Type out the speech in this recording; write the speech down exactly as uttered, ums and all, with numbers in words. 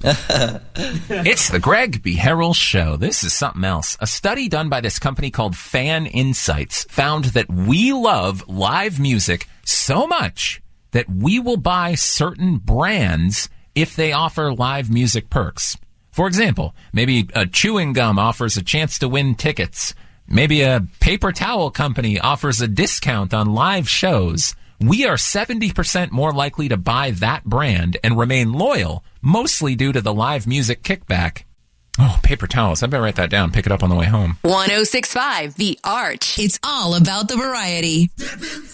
It's the Greg B. Harrell Show. This is something else. A study done by this company called Fan Insights found that we love live music so much that we will buy certain brands if they offer live music perks. For example, maybe a chewing gum offers a chance to win tickets. Maybe a paper towel company offers a discount on live shows. We are seventy percent more likely to buy that brand and remain loyal, mostly due to the live music kickback. Oh, paper towels. I better write that down. Pick it up on the way home. one oh six point five The Arch. It's all about the variety.